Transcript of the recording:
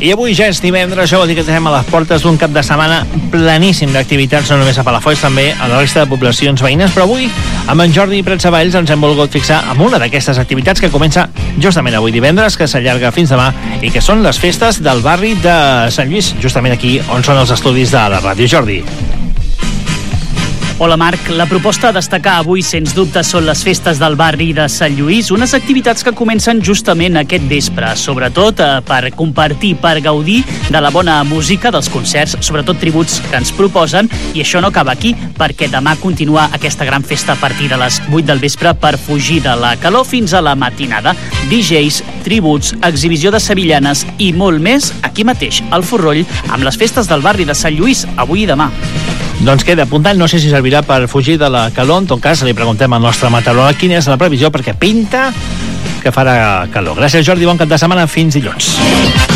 I avui ja és divendres, això vol dir que estem a les portes d'un cap de setmana planíssim d'activitats, no només a Palafolls, també a la resta de poblacions veïnes, però avui, amb en Jordi Pratsavalls, ens hem volgut fixar en una d'aquestes activitats que comença justament avui divendres, que s'allarga fins demà, i que són les festes del barri de Sant Lluís, justament aquí on són els estudis de la ràdio. Jordi. Hola Marc, la proposta a destacar avui sens dubte són les festes del barri de Sant Lluís, unes activitats que comencen justament aquest vespre, sobretot per compartir, per gaudir de la bona música, dels concerts, sobretot tributs que ens proposen, i això no acaba aquí, perquè demà continua aquesta gran festa a partir de les 8 del vespre per fugir de la calor fins a la matinada. DJs, tributs, exhibició de sevillanes i molt més aquí mateix, al Forroll, amb les festes del barri de Sant Lluís, avui i demà. Doncs queda apuntat, no sé si servirà per fugir de la calor, en tot cas li preguntem al nostre meteoròleg quina és la previsió, perquè pinta que farà calor. Gràcies Jordi, bon cap de setmana, fins dilluns.